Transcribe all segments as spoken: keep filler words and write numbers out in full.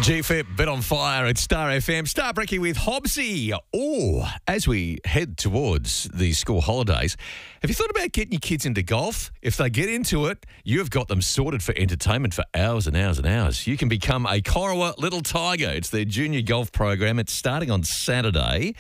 G F I P, bit on fire at Star F M. Star Brekkie with Hobbsy. Or, as we head towards the school holidays, have you thought about getting your kids into golf? If they get into it, you've got them sorted for entertainment for hours and hours and hours. You can become a Corowa Little Tiger. It's their junior golf program. It's starting on Saturday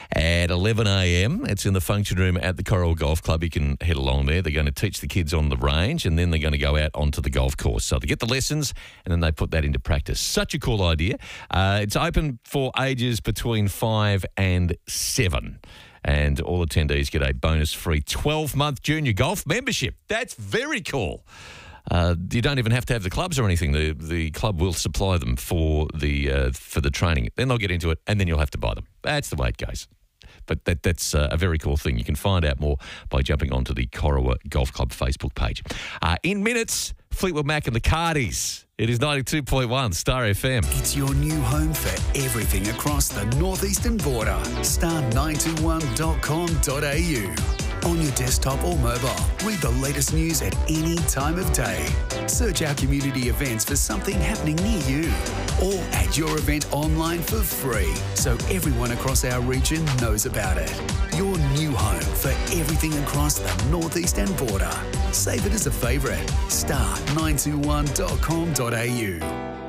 at eleven a m. It's in the function room at the Corowa Golf Club. You can head along there. They're going to teach the kids on the range, and then they're going to go out onto the golf course. So they get the lessons, and then they put that into practice. Such a cool idea. Uh, it's open for ages between five and seven. And all attendees get a bonus-free twelve-month junior golf membership. That's very cool. Uh, you don't even have to have the clubs or anything. The the club will supply them for the uh, for the training. Then they'll get into it, and then you'll have to buy them. That's the way it goes. But that that's uh, a very cool thing. You can find out more by jumping onto the Corowa Golf Club Facebook page. Uh, in minutes, Fleetwood Mac and the Cardis. It is ninety-two point one Star F M. It's your new home for everything across the northeastern border. star nine two one dot com dot a u. On your desktop or mobile, read the latest news at any time of day. Search our community events for something happening near you. Or add your event online for free so everyone across our region knows about it. Your new home for everything across the northeastern border. Save it as a favourite. star nine two one dot com dot a u.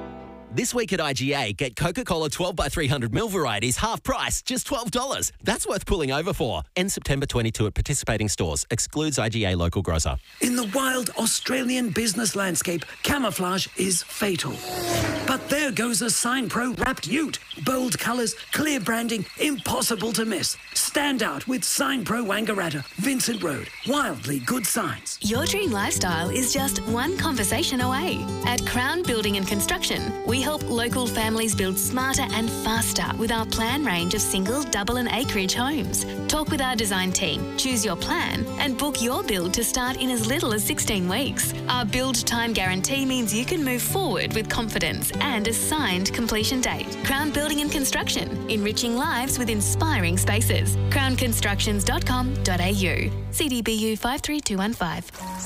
This week at I G A, get Coca-Cola twelve by three hundred mil varieties half price, just twelve dollars. That's worth pulling over for. End September twenty-second at participating stores. Excludes I G A local grocer. In the wild Australian business landscape, camouflage is fatal. But there goes a SignPro wrapped ute. Bold colours, clear branding, impossible to miss. Stand out with SignPro Wangaratta, Vincent Road. Wildly good signs. Your dream lifestyle is just one conversation away. At Crown Building and Construction, we help local families build smarter and faster with our plan range of single, double and acreage homes. Talk with our design team, choose your plan and book your build to start in as little as sixteen weeks. Our build time guarantee means you can move forward with confidence and a signed completion date. Crown Building and Construction, enriching lives with inspiring spaces. crown constructions dot com dot a u. C D B U five three two one five.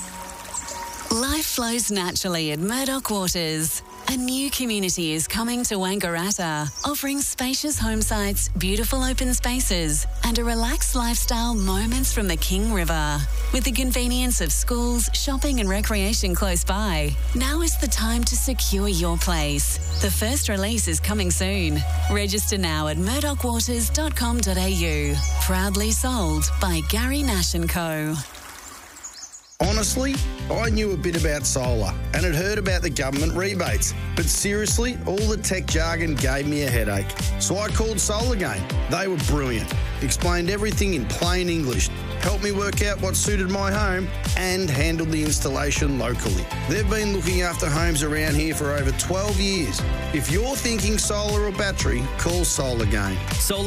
Life flows naturally at Murdoch Waters. A new community is coming to Wangaratta, offering spacious home sites, beautiful open spaces, and a relaxed lifestyle moments from the King River. With the convenience of schools, shopping and recreation close by, now is the time to secure your place. The first release is coming soon. Register now at murdoch waters dot com dot a u. Proudly sold by Gary Nash and Co. Honestly, I knew a bit about solar and had heard about the government rebates. But seriously, all the tech jargon gave me a headache. So I called SolarGain. They were brilliant. Explained everything in plain English. Helped me work out what suited my home and handled the installation locally. They've been looking after homes around here for over twelve years. If you're thinking solar or battery, call SolarGain. Solar